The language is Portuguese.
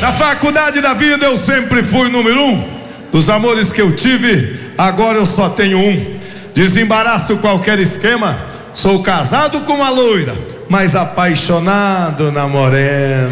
Na faculdade da vida eu sempre fui número 1. Dos amores que eu tive, agora eu só tenho um. Desembaraço qualquer esquema. Sou casado com uma loira, mas apaixonado na morena.